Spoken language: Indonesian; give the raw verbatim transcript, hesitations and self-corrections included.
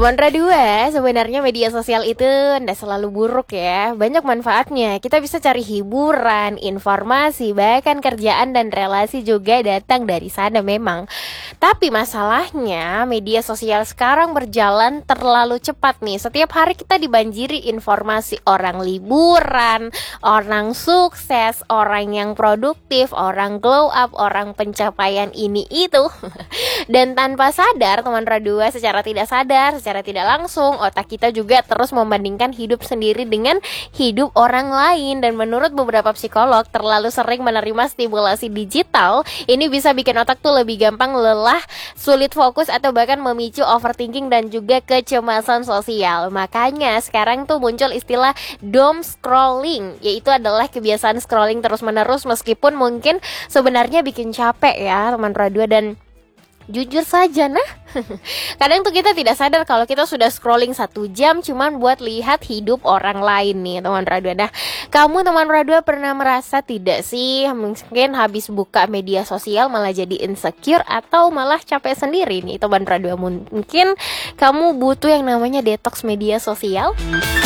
Teman Radua, sebenarnya media sosial itu ndak selalu buruk ya. Banyak manfaatnya. Kita bisa cari hiburan, informasi, bahkan kerjaan dan relasi juga datang dari sana memang. Tapi masalahnya media sosial sekarang berjalan terlalu cepat nih. Setiap hari kita dibanjiri informasi orang liburan, orang sukses, orang yang produktif, orang glow up, orang pencapaian ini itu. Dan tanpa sadar, teman Radua, secara tidak sadar, secara tidak langsung, otak kita juga terus membandingkan hidup sendiri dengan hidup orang lain. Dan menurut beberapa psikolog, terlalu sering menerima stimulasi digital ini bisa bikin otak tuh lebih gampang lelah, sulit fokus, atau bahkan memicu overthinking dan juga kecemasan sosial. Makanya sekarang tuh muncul istilah doom scrolling, yaitu adalah kebiasaan scrolling terus-menerus meskipun mungkin sebenarnya bikin capek ya teman Radua. Dan jujur saja nah kadang tuh kita tidak sadar kalau kita sudah scrolling satu jam cuman buat lihat hidup orang lain nih teman Radua. Nah, kamu teman Radua pernah merasa tidak sih mungkin habis buka media sosial malah jadi insecure atau malah capek sendiri nih teman Radua? Mungkin kamu butuh yang namanya detox media sosial.